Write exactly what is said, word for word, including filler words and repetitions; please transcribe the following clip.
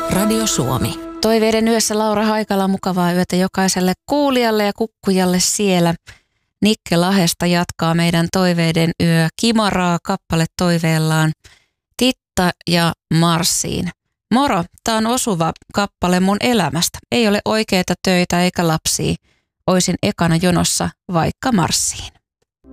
Radio Suomi. Toiveiden yössä Laura Haikala, mukavaa yötä jokaiselle kuulijalle ja kukkujalle siellä. Nikke Lahesta jatkaa meidän Toiveiden yö kimaraa kappale toiveellaan Titta ja Marsiin. Moro, tää on osuva kappale mun elämästä. Ei ole oikeita töitä eikä lapsia. Oisin ekana jonossa vaikka Marsiin.